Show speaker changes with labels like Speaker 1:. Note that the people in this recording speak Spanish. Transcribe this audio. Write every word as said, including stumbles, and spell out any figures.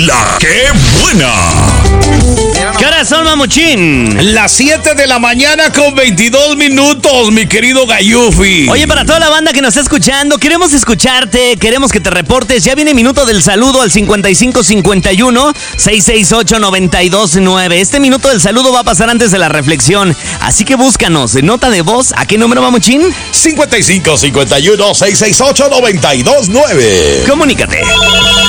Speaker 1: La que buena.
Speaker 2: ¿Qué hora son, mamuchín?
Speaker 1: Las siete de la mañana con veintidós minutos, mi querido Gayufi.
Speaker 2: Oye, para toda la banda que nos está escuchando, queremos escucharte, queremos que te reportes. Ya viene minuto del saludo al cincuenta y cinco cincuenta y uno, seiscientos sesenta y ocho, noventa y dos nueve. Este minuto del saludo va a pasar antes de la reflexión, así que búscanos. Nota de voz, ¿a qué número, mamuchín?
Speaker 1: cincuenta y cinco cincuenta y uno, seiscientos sesenta y ocho, noventa y dos nueve.
Speaker 2: Comunícate.